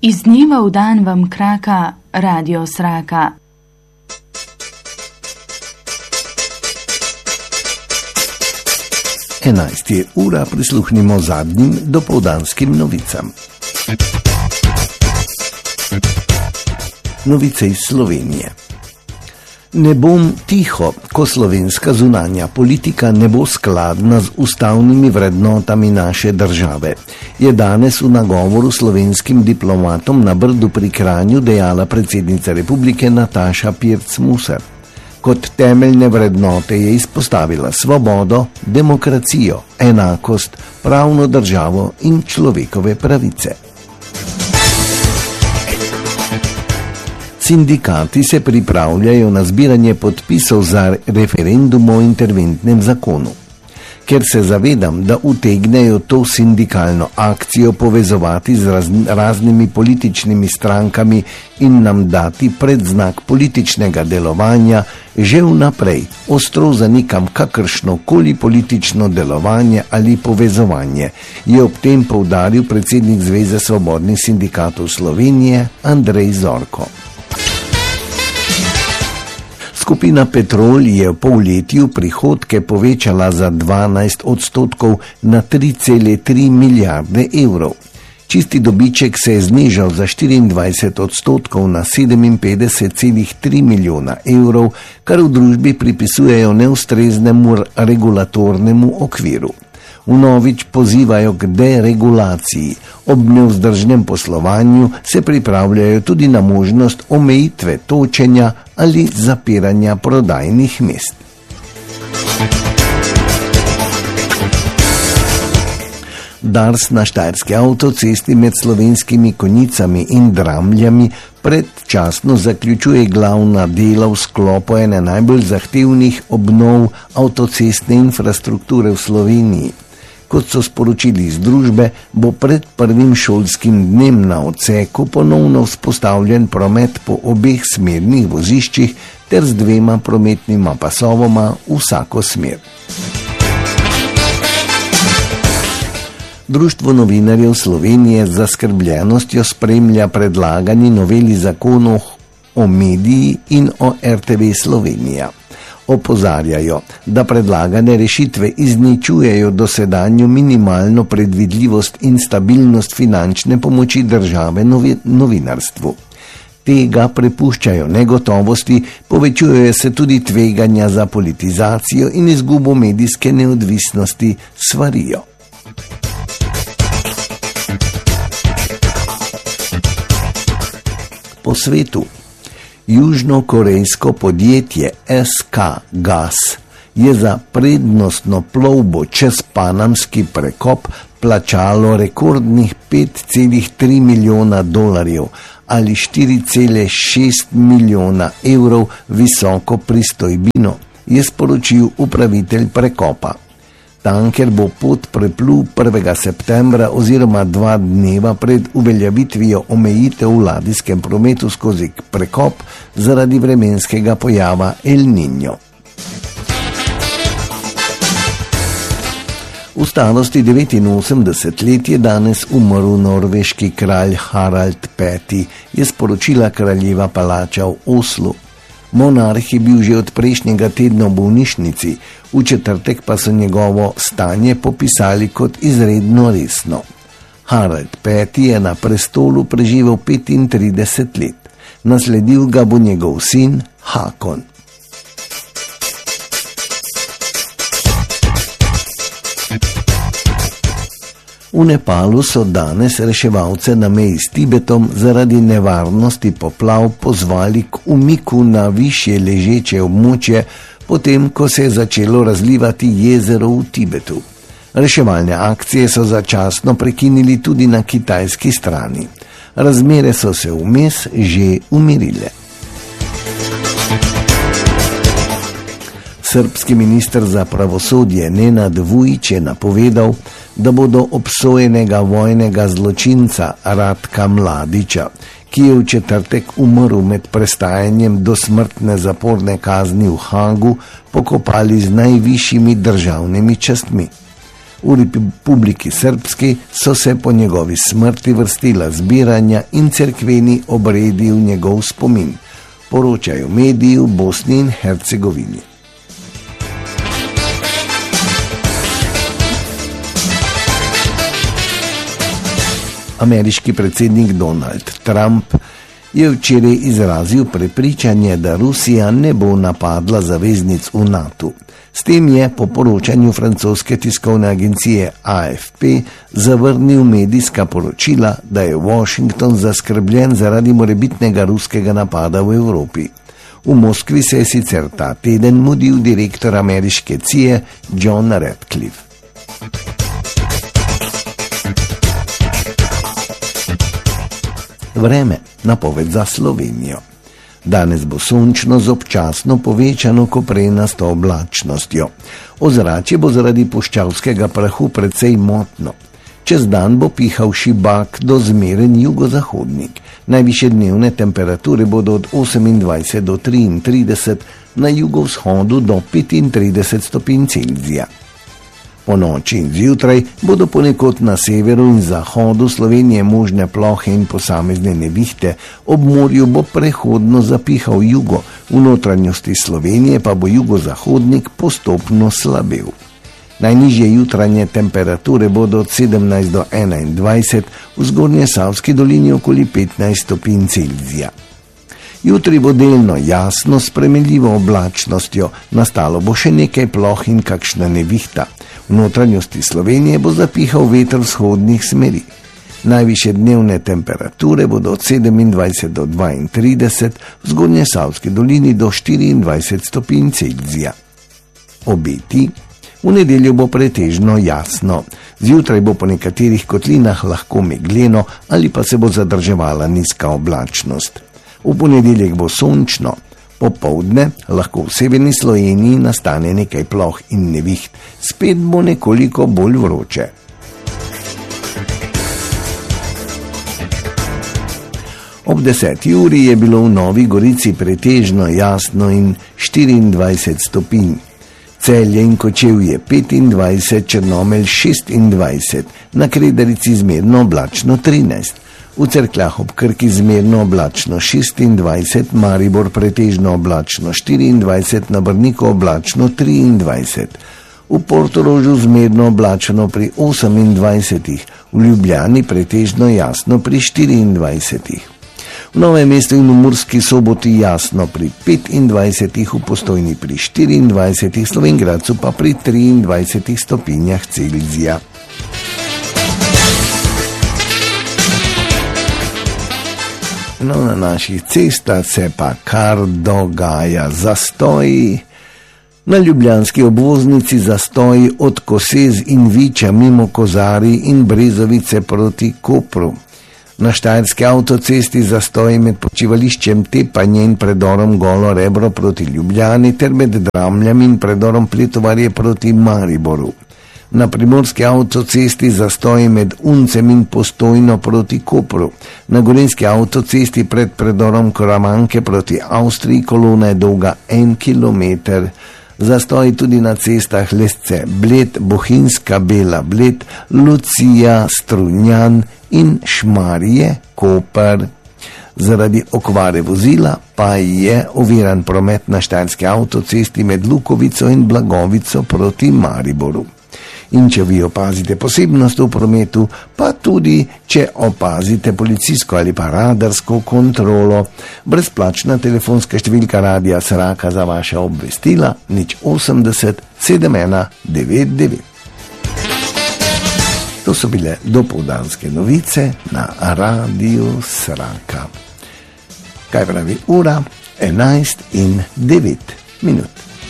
Iz dneva v dan vam kraka Radio Sraka. Je ura, prisluhnimo zadnjim dopoldanskim novicam. Novice iz Slovenije. Ne bom tiho, ko slovenska zunanja politika ne bo skladna z ustavnimi vrednotami naše države, je danes v nagovoru slovenskim diplomatom na Brdu pri Kranju dejala predsednica republike Nataša Pirc Musar. Kot temeljne vrednote je izpostavila svobodo, demokracijo, enakost, pravno državo in človekove pravice. Sindikati se pripravljajo na zbiranje podpisov za referendum o interventnem zakonu. Ker se zavedam, da utegnejo to sindikalno akcijo povezovati z raznimi političnimi strankami in nam dati predznak političnega delovanja, že vnaprej ostro zanikam kakršnokoli politično delovanje ali povezovanje, je ob tem poudaril predsednik Zveze svobodnih sindikatov Slovenije Andrej Zorko. Skupina Petrol je v polletju prihodke povečala za 12% na 3,3 milijarde evrov. Čisti dobiček se je znižal za 24% na 57,3 milijona evrov, kar v družbi pripisujejo neustreznemu regulatornemu okviru. Vnovič pozivajo k deregulaciji. Ob nevzdržnem poslovanju se pripravljajo tudi na možnost omejitve točenja ali zapiranja prodajnih mest. Dars na štajerski avtocesti med Slovenskimi Konjicami in Dramljami predčasno zaključuje glavna dela v sklopu ene najbolj zahtevnih obnov avtocestne infrastrukture v Sloveniji. Kot so sporočili iz družbe, bo pred prvim šolskim dnem na odseku ponovno vzpostavljen promet po obeh smernih voziščih ter z 2 prometnima pasovoma v vsako smer. Društvo novinarjev Slovenije z zaskrbljenostjo spremlja predlagani noveli zakonov o mediji in o RTV Slovenija. Opozarjajo, da predlagane rešitve izničujejo dosedanjo minimalno predvidljivost in stabilnost finančne pomoči države novinarstvu. Tega prepuščajo negotovosti, povečujejo se tudi tveganja za politizacijo in izgubo medijske neodvisnosti, svarijo. Po svetu. Južnokorejsko podjetje SK Gas je za prednostno plovbo čez panamski prekop plačalo rekordnih $5,3 milijona ali 4,6 milijona evrov visoko pristojbino, je sporočil upravitelj prekopa. Tanker bo pot preplul 1. septembra oziroma 2 dneva pred uveljavitvijo omejitev v ladijskem prometu skozi prekop zaradi vremenskega pojava El Niño. V starosti 89 let je danes umrl norveški kralj Harald V, je sporočila kraljeva palača v Oslu. Monarh je bil že od prejšnjega tedna v bolnišnici, v četrtek pa so njegovo stanje popisali kot izredno resno. Harald V je na prestolu preživel 35 let. Nasledil ga bo njegov sin Hakon. V Nepalu so danes reševalce na meji s Tibetom zaradi nevarnosti poplav pozvali k umiku na višje ležeče območje, potem ko se je začelo razlivati jezero v Tibetu. Reševalne akcije so začasno prekinili tudi na kitajski strani. Razmere so se vmes že umirile. Srbski minister za pravosodje Nenad Vujić je napovedal, da bodo obsojenega vojnega zločinca Ratka Mladića, ki je v četrtek umrl med prestajanjem dosmrtne zaporne kazni v Hagu, pokopali z najvišjimi državnimi častmi. V Republiki Srpski so se po njegovi smrti vrstila zbiranja in cerkveni obredi v njegov spomin, poročajo mediji v Bosni in Hercegovini. Ameriški predsednik Donald Trump je včeraj izrazil prepričanje, da Rusija ne bo napadla zaveznic v NATO. S tem je po poročanju francoske tiskovne agencije AFP zavrnil medijska poročila, da je Washington zaskrbljen zaradi morebitnega ruskega napada v Evropi. V Moskvi se je sicer ta teden mudil direktor ameriške CIA John Ratcliffe. Vreme, napoved za Slovenijo. Danes bo sončno z občasno povečano koprenasto oblačnostjo. Ozračje bo zaradi puščavskega prahu precej motno. Čez dan bo pihal šibak do zmeren jugozahodnik. Najvišje dnevne temperature bodo od 28 do 33, na jugovzhodu do 35 stopinj Celzija. Po noči in zjutraj bodo ponekod na severu in zahodu Slovenije možne plohe in posamezne nevihte, ob morju bo prehodno zapihal jugo, v notranjosti Slovenije pa bo jugozahodnik postopno slabel. Najnižje jutranje temperature bodo od 17 do 21, v Zgornjesavski dolini okoli 15 stopinj Celzija. Jutri bo delno jasno s spremenljivo oblačnostjo, nastalo bo še nekaj ploh in kakšna nevihta. V notranjosti Slovenije bo zapihal veter vzhodnih smeri. Najvišje dnevne temperature bodo od 27 do 32, v Zgornjesavski dolini do 24 stopinj Celzija. Obeti. V nedeljo bo pretežno jasno. Zjutraj bo po nekaterih kotlinah lahko megleno ali pa se bo zadrževala nizka oblačnost. V ponedeljek bo sončno. Popoldne lahko v severni Sloveniji nastane nekaj ploh in neviht, spet bo nekoliko bolj vroče. Ob 10. uri je bilo v Novi Gorici pretežno jasno in 24 stopinj. Celje in Kočevje 25, Črnomelj 26, na Kredarici zmerno oblačno 13. V Cerkljah ob Krki zmerno oblačno 26, Maribor pretežno oblačno 24, na Brniku oblačno 23. V Portorožu zmerno oblačno pri 28, v Ljubljani pretežno jasno pri 24. V Novem mestu in v Murski Soboti jasno pri 25, v Postojni pri 24, Slovenj Gradcu pa pri 23 stopinjah Celzija. No, na naših cestah se pa kar dogaja zastoji. Na ljubljanski obvoznici zastoji od Kosez in Viča mimo Kozarij in Brezovice proti Kopru. Na štajerski avtocesti zastoji med počivališčem Tepanje in predorom Golo Rebro proti Ljubljani ter med Dramljami in predorom Pletovarje proti Mariboru. Na primorski avtocesti zastoji med Uncem in Postojno proti Kopru. Na gorenjski avtocesti pred predorom Karamanke proti Avstriji kolona je dolga 1 kilometer. Zastoji tudi na cestah Lesce, Bled, Bohinjska Bela, Bled, Lucija, Strunjan in Šmarje, Koper. Zaradi okvare vozila pa je oviran promet na štajerski avtocesti med Lukovico in Blagovico proti Mariboru. In če vi opazite posebnost v prometu, pa tudi če opazite policijsko ali pa radarsko kontrolo, brezplačna telefonska številka Radia Sraka za vaše obvestila 080 7199. To so bile dopoldanske novice na Radiu Sraka. Kaj pravi ura? 11:09.